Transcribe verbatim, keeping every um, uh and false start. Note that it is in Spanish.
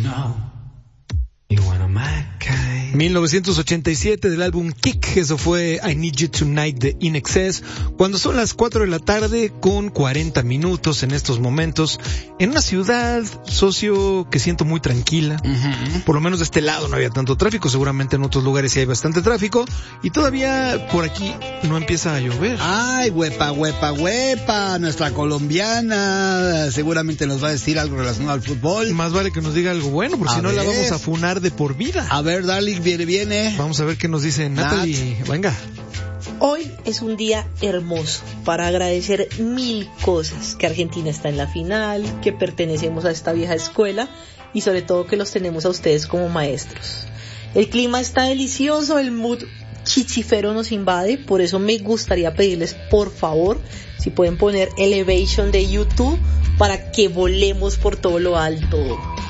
mil novecientos ochenta y siete del álbum Kick, eso fue I Need You Tonight de In Excess, cuando son las cuatro de la tarde con cuarenta minutos en estos momentos, en una ciudad, socio, que siento muy tranquila. Uh-huh. Por lo menos de este lado no había tanto tráfico, seguramente en otros lugares sí hay bastante tráfico, y todavía por aquí no empieza a llover. Ay, huepa, huepa, huepa, nuestra colombiana seguramente nos va a decir algo relacionado al fútbol. Más vale que nos diga algo bueno, porque a si no ver. La vamos a funar de por vida. A ver, darling, viene, viene. Vamos a ver qué nos dice Natalie. Nat. Venga. Hoy es un día hermoso para agradecer mil cosas, que Argentina está en la final, que pertenecemos a esta vieja escuela y sobre todo que los tenemos a ustedes como maestros. El clima está delicioso, el mood chichifero nos invade, por eso me gustaría pedirles por favor si pueden poner Elevation de YouTube para que volemos por todo lo alto.